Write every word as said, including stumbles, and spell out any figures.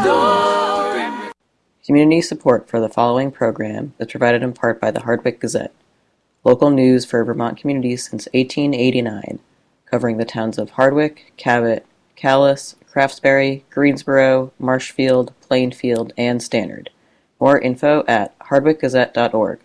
Community support for the following program is provided in part by the Hardwick Gazette, local news for Vermont communities since eighteen eighty-nine, covering the towns of Hardwick, Cabot, Calais, Craftsbury, Greensboro, Marshfield, Plainfield, and Stannard. More info at hardwick gazette dot org.